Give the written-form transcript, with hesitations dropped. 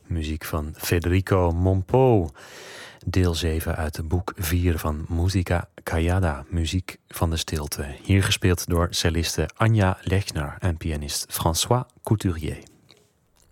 Muziek van Federico Mompo. Deel 7 uit het boek 4 van Musica Callada, Muziek van de Stilte. Hier gespeeld door celliste Anja Lechner en pianist François Couturier.